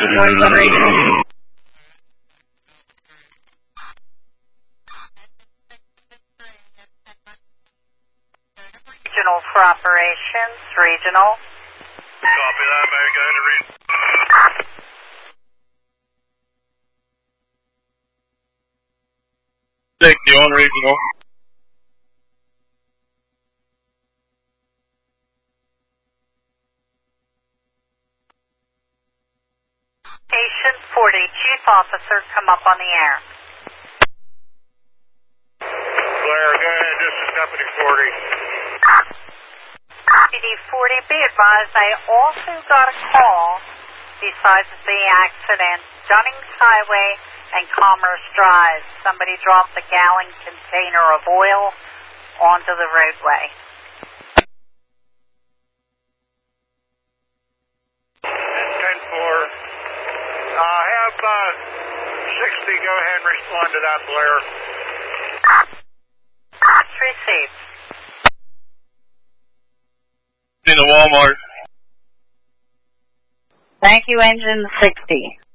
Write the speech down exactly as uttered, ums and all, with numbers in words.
Good morning, one regional. Regional for operations, regional. Copy that, may go into regional. sixty on regional. Station forty, Chief Officer, come up on the air. Blair, go ahead, this is Company forty. Company forty, be advised, I also got a call, besides the accident, Dunnings Highway and Commerce Drive. Somebody dropped a gallon container of oil onto the roadway. ten four. Uh, have uh, sixty go ahead and respond to that, Blair. It's received. In the Walmart. Thank you, Engine sixty.